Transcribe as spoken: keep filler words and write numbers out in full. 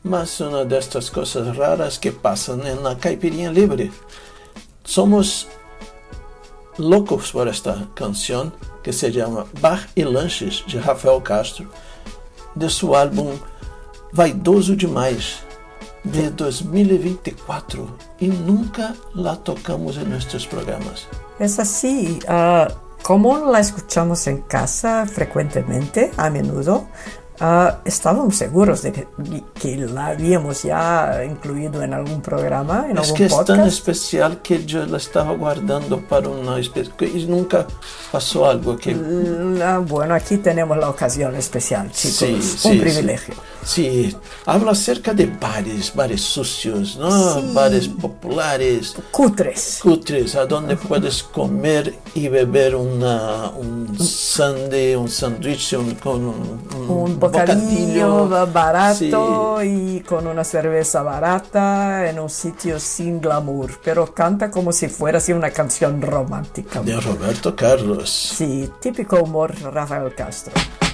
más una de estas cosas raras que pasan en la Caipirinha Libre. Somos locos por esta canción que se llama Bar e Lanches, de Rafael Castro, de su álbum Vaidoso Demais, de dos mil veinticuatro, y nunca la tocamos en nuestros programas. Es así, uh, como la escuchamos en casa frecuentemente, a menudo, Uh, estábamos seguros de que, que la habíamos ya incluido en algún programa, en es algún que podcast. Es tan especial que yo la estaba guardando para una especie y nunca pasó algo que... Uh, bueno, aquí tenemos la ocasión especial, chicos. Sí, un sí, privilegio. Sí. sí, habla acerca de bares, bares sucios, ¿no? Sí. Bares populares. Cutres. Cutres, a donde puedes comer y beber una, un sundae, un sándwich un, con un, un, un bocadillo, bocadillo barato, sí. Y con una cerveza barata en un sitio sin glamour, pero canta como si fuera así una canción romántica. De Roberto Carlos. Sí, típico humor Rafael Castro.